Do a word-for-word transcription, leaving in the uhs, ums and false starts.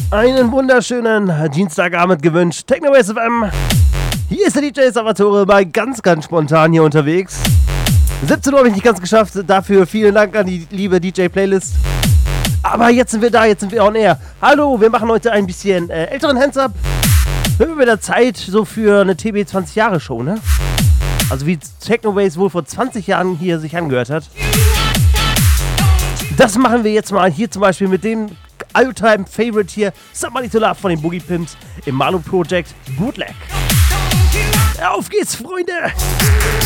Einen wunderschönen Dienstagabend gewünscht. Technobase F M. Hier ist der D J Salvatore bei ganz, ganz spontan hier unterwegs. siebzehn Uhr habe ich nicht ganz geschafft. Dafür vielen Dank an die liebe D J-Playlist. Aber jetzt sind wir da, jetzt sind wir on air. Hallo, wir machen heute ein bisschen äh, älteren Hands-Up. Wir haben wieder Zeit so für eine T B zwanzig-Jahre-Show, ne? Also wie Technobase wohl vor zwanzig Jahren hier sich angehört hat. Das machen wir jetzt mal hier zum Beispiel mit dem All-Time-Favorite hier, Somebody to Love von den Boogie Pimps im Malu Project Bootleg. Auf geht's, Freunde!